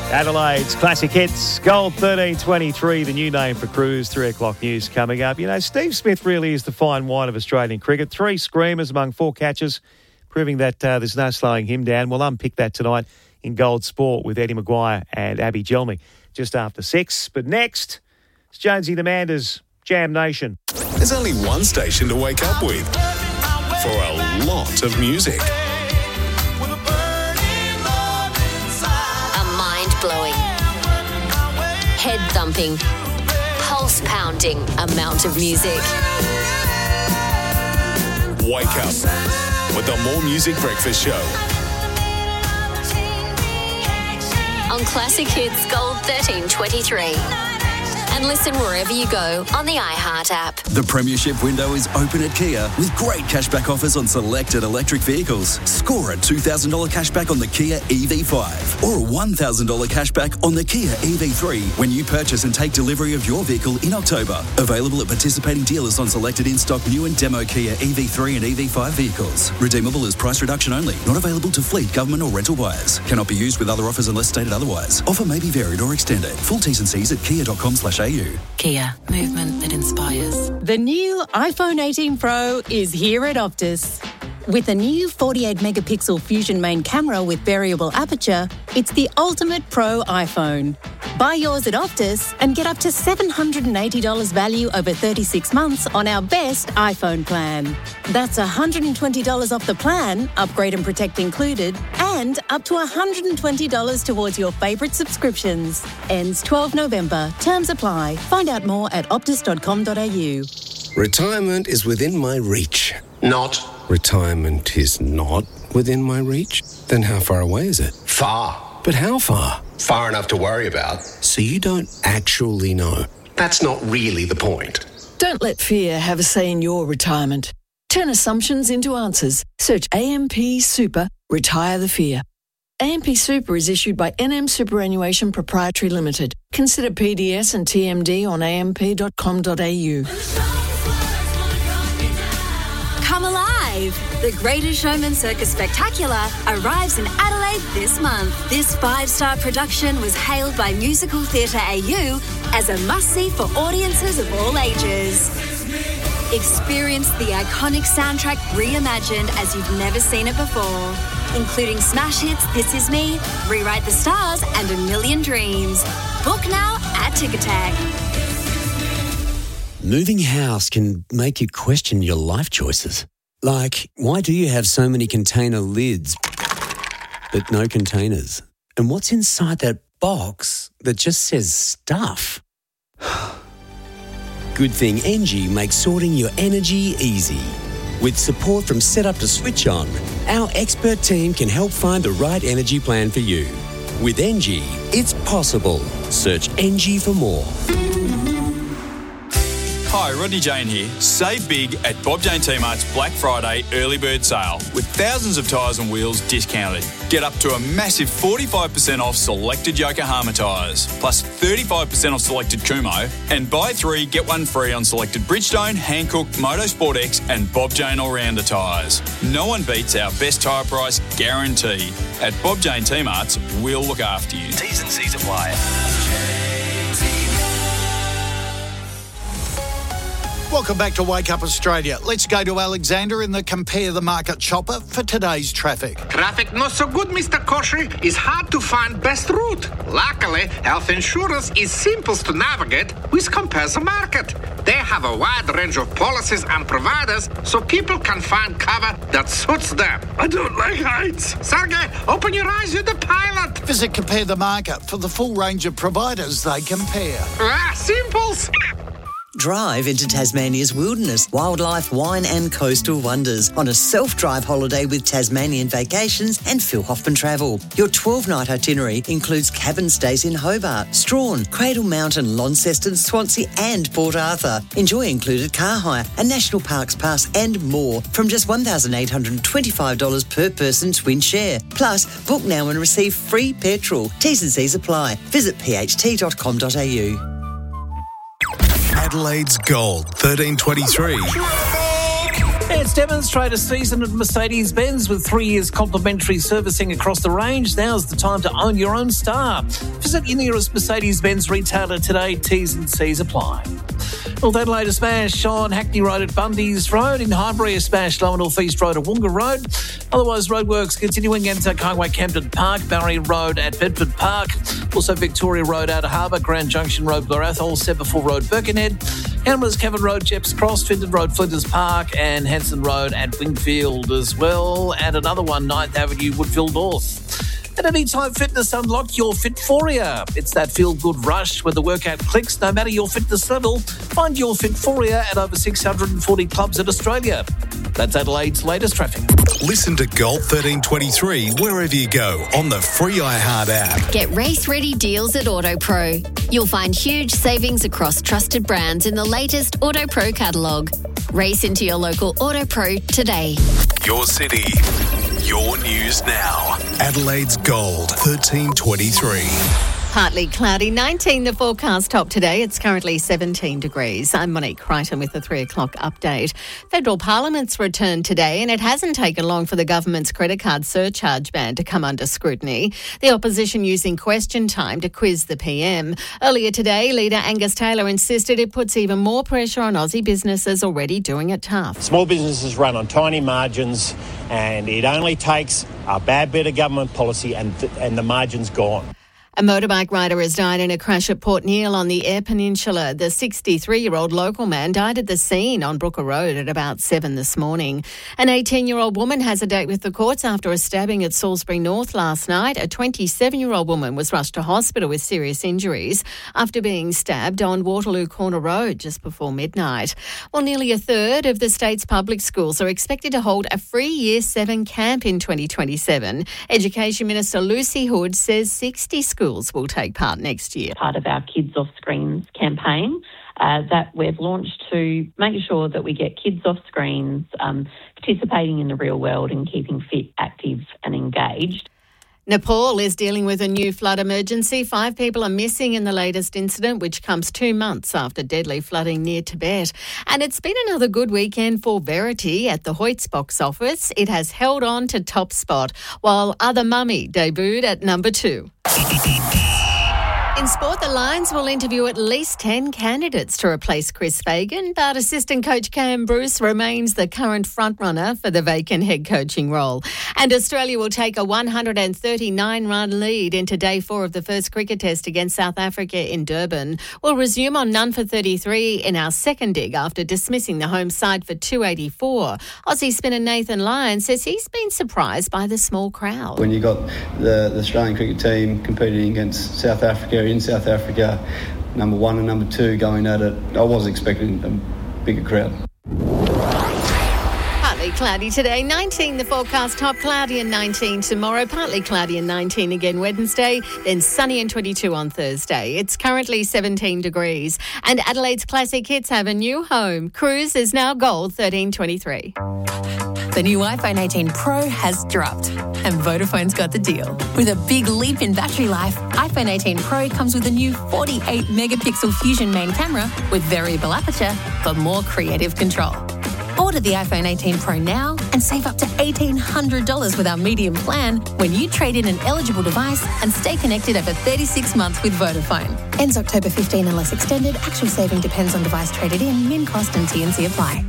Adelaide's Classic Hits, Gold 1323, the new name for Cruise. 3 o'clock news coming up. You know, Steve Smith really is the fine wine of Australian cricket. 3 screamers among 4 catches, proving that there's no slowing him down. We'll unpick that tonight in Gold Sport with Eddie Maguire and Abby Gelmy just after 6. But next, it's Jonesy the Manda's Jam Nation. There's only one station to wake up with for a lot of music. Blowing, head-thumping, pulse-pounding amount of music. Wake up with the More Music Breakfast Show. On Classic Hits Gold 1323. And listen wherever you go on the iHeart app. The premiership window is open at Kia with great cashback offers on selected electric vehicles. Score a $2,000 cashback on the Kia EV5 or a $1,000 cashback on the Kia EV3 when you purchase and take delivery of your vehicle in October. Available at participating dealers on selected in-stock new and demo Kia EV3 and EV5 vehicles. Redeemable as price reduction only. Not available to fleet, government or rental buyers. Cannot be used with other offers unless stated otherwise. Offer may be varied or extended. Full T's and C's at kia.com/au. Kia, movement that inspires. The new iPhone 18 Pro is here at Optus. With a new 48-megapixel Fusion main camera with variable aperture, it's the ultimate pro iPhone. Buy yours at Optus and get up to $780 value over 36 months on our best iPhone plan. That's $120 off the plan, upgrade and protect included, and up to $120 towards your favourite subscriptions. Ends 12 November. Terms apply. Find out more at optus.com.au. Retirement is within my reach. Not. Retirement is not within my reach? Then how far away is it? Far. But how far? Far enough to worry about. So you don't actually know? That's not really the point. Don't let fear have a say in your retirement. Turn assumptions into answers. Search AMP Super, Retire the Fear. AMP Super is issued by NM Superannuation Proprietary Limited. Consider PDS and TMD on amp.com.au. Come alive! The Greatest Showman Circus Spectacular arrives in Adelaide this month. This 5-star production was hailed by Musical Theatre AU as a must-see for audiences of all ages. Experience the iconic soundtrack reimagined as you've never seen it before, including smash hits This Is Me, Rewrite the Stars and A Million Dreams. Book now at Ticketek. Moving house can make you question your life choices. Like, why do you have so many container lids but no containers? And what's inside that box that just says stuff? Good thing Engie makes sorting your energy easy. With support from Setup to Switch On, our expert team can help find the right energy plan for you. With Engie, it's possible. Search Engie for more. Hi, Rodney Jane here. Save big at Bob Jane T-Mart's Black Friday early bird sale with thousands of tyres and wheels discounted. Get up to a massive 45% off selected Yokohama tyres, plus 35% off selected Kumho, and buy 3, get 1 free on selected Bridgestone, Hankook, Motorsport X and Bob Jane All-Rounder tyres. No one beats our best tyre price guarantee. At Bob Jane T-Mart's, we'll look after you. T's and C's apply. Welcome back to Wake Up Australia. Let's go to Alexander in the Compare the Market chopper for today's traffic. Traffic not so good, Mr. Koshy. It's hard to find best route. Luckily, health insurance is simple to navigate with Compare the Market. They have a wide range of policies and providers so people can find cover that suits them. I don't like heights. Sergey, open your eyes, you're the pilot. Visit Compare the Market for the full range of providers they compare. Simples. Drive into Tasmania's wilderness, wildlife, wine and coastal wonders on a self-drive holiday with Tasmanian Vacations and Phil Hoffman Travel. Your 12-night itinerary includes cabin stays in Hobart, Strahan, Cradle Mountain, Launceston, Swansea and Port Arthur. Enjoy included car hire, a National Parks Pass and more from just $1,825 per person twin share. Plus, book now and receive free petrol. T's and C's apply. Visit pht.com.au. Adelaide's Gold 1323. Hey, it's demonstrator season at Mercedes-Benz with 3 years complimentary servicing across the range. Now's the time to own your own star. Visit your nearest Mercedes-Benz retailer today. T's and C's apply. North Adelaide, a smash on Hackney Road at Bundy's Road. In Highbury, a smash lower North East Road at Woonga Road. Otherwise, roadworks continuing into Kongway Campton Park, Barry Road at Bedford Park. Also Victoria Road out of Harbour, Grand Junction Road, Blair Athol, Sepperful Road, Birkenhead. Cameras, Kevin Road, Jeps Cross, Finton Road, Flinders Park, and Hanson Road at Wingfield as well. And another one, 9th Avenue, Woodfield North. At Anytime Fitness, unlock your Fitforia. It's that feel-good rush where the workout clicks no matter your fitness level. Find your Fitforia at over 640 clubs in Australia. That's Adelaide's latest traffic. Listen to Gold 1323 wherever you go on the free iHeart app. Get race-ready deals at AutoPro. You'll find huge savings across trusted brands in the latest AutoPro catalogue. Race into your local AutoPro today. Your city, your news now. Adelaide's Gold 1323. Partly cloudy, 19 the forecast top today. It's currently 17 degrees. I'm Monique Crichton with the 3 o'clock update. Federal Parliament's returned today and it hasn't taken long for the government's credit card surcharge ban to come under scrutiny. The opposition using question time to quiz the PM. Earlier today, Leader Angus Taylor insisted it puts even more pressure on Aussie businesses already doing it tough. Small businesses run on tiny margins and it only takes a bad bit of government policy and the margin's gone. A motorbike rider has died in a crash at Port Neale on the Eyre Peninsula. The 63-year-old local man died at the scene on Brooker Road at about 7 this morning. An 18-year-old woman has a date with the courts after a stabbing at Salisbury North last night. A 27-year-old woman was rushed to hospital with serious injuries after being stabbed on Waterloo Corner Road just before midnight. Well, nearly a third of the state's public schools are expected to hold a free Year 7 camp in 2027. Education Minister Lucy Hood says 60 schools will take part next year. Part of our Kids Off Screens campaign that we've launched to make sure that we get kids off screens, participating in the real world and keeping fit, active and engaged. Nepal is dealing with a new flood emergency. 5 people are missing in the latest incident, which comes 2 months after deadly flooding near Tibet. And it's been another good weekend for Verity at the Hoyts box office. It has held on to top spot, while Other Mummy debuted at number 2. In sport, the Lions will interview at least 10 candidates to replace Chris Fagan, but assistant coach Cam Bruce remains the current frontrunner for the vacant head coaching role. And Australia will take a 139-run lead into day 4 of the first cricket test against South Africa in Durban. We'll resume on none for 33 in our second dig after dismissing the home side for 284. Aussie spinner Nathan Lyon says he's been surprised by the small crowd. When you got the Australian cricket team competing against South Africa in South Africa, number 1 and number 2 going at it, I was expecting a bigger crowd. Partly cloudy today, 19 the forecast, top cloudy and 19 tomorrow, partly cloudy and 19 again Wednesday, then sunny and 22 on Thursday. It's currently 17 degrees and Adelaide's classic hits have a new home. Cruise is now Gold 1323. The new iPhone 18 Pro has dropped and Vodafone's got the deal. With a big leap in battery life, iPhone 18 Pro comes with a new 48-megapixel Fusion main camera with variable aperture for more creative control. Order the iPhone 18 Pro now and save up to $1,800 with our medium plan when you trade in an eligible device and stay connected over 36 months with Vodafone. Ends October 15 unless extended. Actual saving depends on device traded in. Min cost and T&C apply.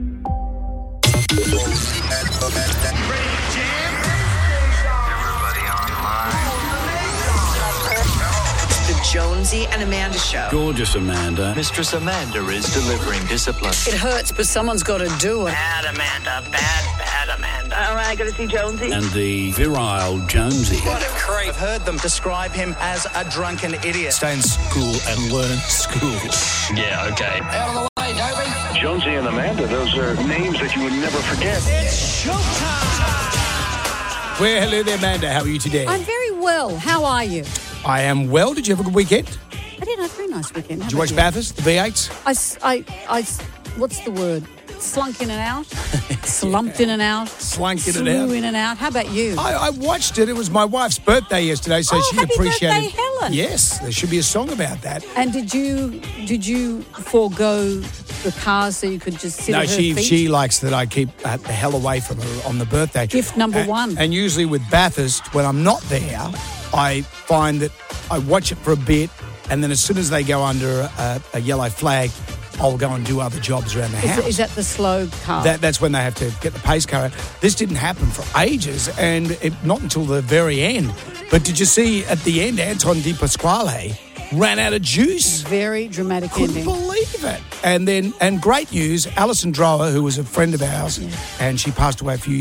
Jonesy and Amanda show. Gorgeous Amanda. Mistress Amanda is delivering discipline. It hurts, but someone's got to do it. Bad Amanda, bad Amanda. All right, got to see Jonesy. And the virile Jonesy. What a creep. I've heard them describe him as a drunken idiot. Stay in school and learn school. Yeah, okay. Out of the way, Toby. Jonesy and Amanda, those are names that you would never forget. It's showtime. Well, hello there, Amanda. How are you today? I'm very well. How are you? I am well. Did you have a good weekend? I did have a very nice weekend. Did you watch Bathurst, the V8s? I what's the word? Slunk in and out? Slumped in and out? Slunk in and out? Flew in and out. How about you? I watched it. It was my wife's birthday yesterday, so she happy appreciated birthday, Helen. Yes, there should be a song about that. And did you forego the cars so you could just sit No, at her feet? she likes that I keep the hell away from her on the birthday. Gift number one. And usually with Bathurst, when I'm not there, I find that I watch it for a bit, and then as soon as they go under a yellow flag, I'll go and do other jobs around the house. Is that the slow car? That's when they have to get the pace car out. This didn't happen for ages, and not until the very end. But did you see at the end, Anton Di Pasquale ran out of juice? Very dramatic Couldn't ending. believe it. And great news, Alison Drower, who was a friend of ours, and she passed away a few